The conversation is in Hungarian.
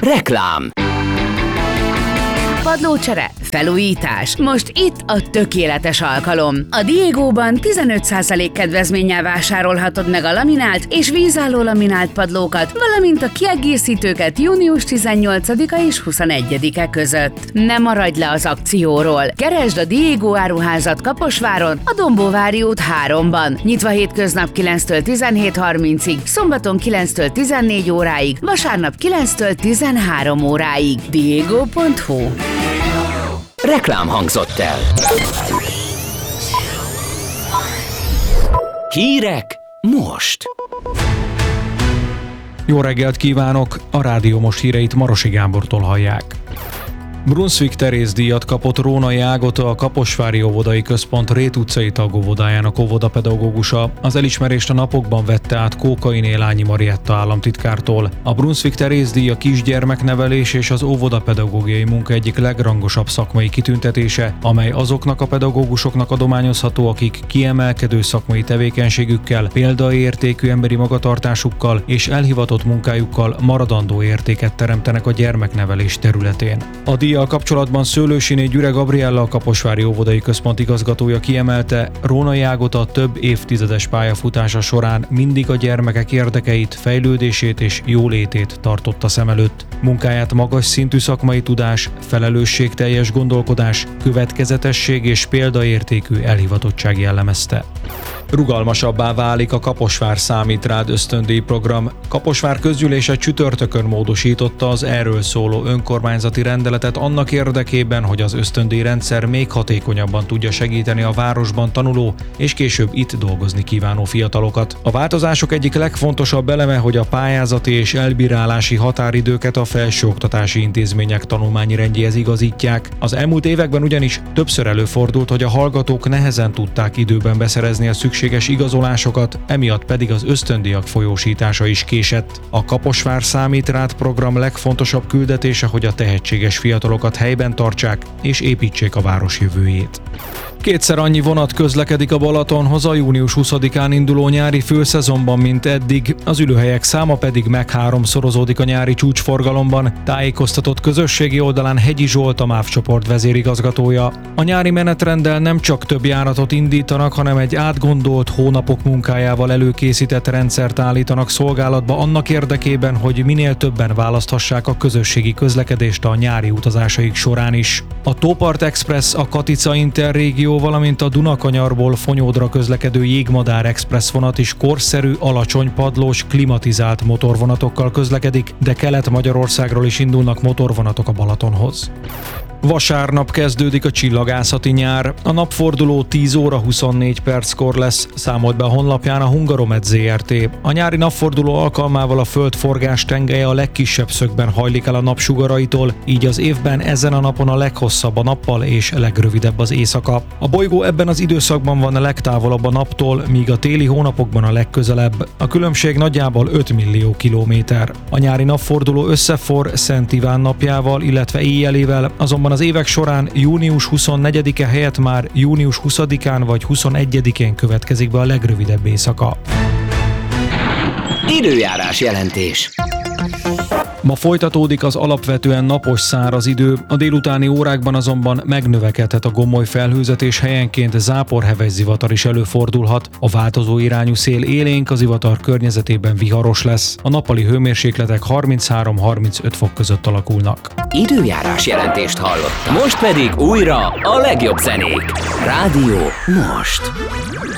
Reklám. Padlócsere, felújítás. Most itt a tökéletes alkalom. A Diegóban 15% kedvezménnyel vásárolhatod meg a laminált és vízálló laminált padlókat, valamint a kiegészítőket június 18-a és 21-e között. Ne maradj le az akcióról! Keresd a Diegó áruházat Kaposváron, a Dombóvári út 3-ban. Nyitva hétköznap 9-től 17:30-ig, szombaton 9-től 14 óráig, vasárnap 9-től 13 óráig. Diego.hu. Reklám hangzott el. Hírek most. Jó reggelt kívánok! A Rádió Most híreit Marosi Gábortól hallják. Brunswick Teréz díjat kapott Rónai Ágota, a Kaposvári Óvodai Központ Rét utcai tagóvodájának óvodapedagógusa. Az elismerést a napokban vette át Kókai Lányi Marietta államtitkártól. A Brunswick Teréz díj a kisgyermeknevelés és az óvodapedagógiai munka egyik legrangosabb szakmai kitüntetése, amely azoknak a pedagógusoknak adományozható, akik kiemelkedő szakmai tevékenységükkel, példaértékű emberi magatartásukkal és elhivatott munkájukkal maradandó értéket teremtenek a gyermeknevelés területén. A díjjal kapcsolatban Szőlősiné Gyüre Gabriella, a Kaposvári Óvodai Központ igazgatója kiemelte, Rónai Ágota több évtizedes pályafutása során mindig a gyermekek érdekeit, fejlődését és jólétét tartotta szem előtt. Munkáját magas szintű szakmai tudás, felelősségteljes gondolkodás, következetesség és példaértékű elhivatottság jellemezte. Rugalmasabbá válik a Kaposvár Számít Rád ösztöndíj program. Kaposvár közgyűlése csütörtökön módosította az erről szóló önkormányzati rendeletet annak érdekében, hogy az ösztöndíj rendszer még hatékonyabban tudja segíteni a városban tanuló és később itt dolgozni kívánó fiatalokat. A változások egyik legfontosabb eleme, hogy a pályázati és elbírálási határidőket a felsőoktatási intézmények tanulmányi rendjéhez igazítják. Az elmúlt években ugyanis többször előfordult, hogy a hallgatók nehezen tudták időben beszerezni a szükséges igazolásokat, emiatt pedig az ösztöndíjak folyósítása is késett. A Kaposvár Számít Rád program legfontosabb küldetése, hogy a tehetséges fiatalokat helyben tartsák és építsék a város jövőjét. Kétszer annyi vonat közlekedik a Balatonhoz a június 20-án induló nyári főszezonban, mint eddig, az ülőhelyek száma pedig megháromszorozódik a nyári csúcsforgalomban, tájékoztatott közösségi oldalán Hegyi Zsolt, a MÁV csoport vezérigazgatója. A nyári menetrenddel nem csak több járatot indítanak, hanem egy átgondolt, hónapok munkájával előkészített rendszert állítanak szolgálatba annak érdekében, hogy minél többen választhassák a közösségi közlekedést a nyári utazásaik során is. A Tópart Express, a Katica Interrégió, valamint a Dunakanyarból Fonyódra közlekedő Jégmadár Express vonat is korszerű, alacsony padlós, klimatizált motorvonatokkal közlekedik, de Kelet-Magyarországról is indulnak motorvonatok a Balatonhoz. Vasárnap kezdődik a csillagászati nyár. A napforduló 10 óra 24 perckor lesz, számolt be a honlapján a Hungaromet Zrt. A nyári napforduló alkalmával a Föld forgás tengelye a legkisebb szögben hajlik el a napsugaraitól, így az évben ezen a napon a leghosszabb a nappal és legrövidebb az éjszaka. A bolygó ebben az időszakban van a legtávolabb a naptól, míg a téli hónapokban a legközelebb. A különbség nagyjából 5 millió kilométer. A nyári napforduló összeforr Szent Iván napjával, illetve éjjelével, azonban az évek során június 24-e helyett már június 20-án vagy 21-én következik be a legrövidebb éjszaka. Időjárás jelentés. Ma folytatódik az alapvetően napos száraz idő, a délutáni órákban azonban megnövekedhet a gomoly felhőzet és helyenként záporheves zivatar is előfordulhat. A változó irányú szél élénk, a zivatar környezetében viharos lesz. A nappali hőmérsékletek 33-35 fok között alakulnak. Időjárás jelentést hallottam. Most pedig újra a legjobb zenék. Rádió Most.